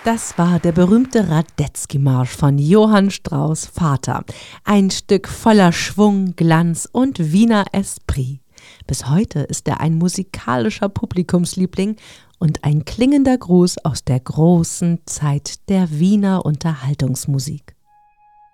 Das war der berühmte Radetzky-Marsch von Johann Strauss Vater. Ein Stück voller Schwung, Glanz und Wiener Esprit. Bis heute ist er ein musikalischer Publikumsliebling und ein klingender Gruß aus der großen Zeit der Wiener Unterhaltungsmusik.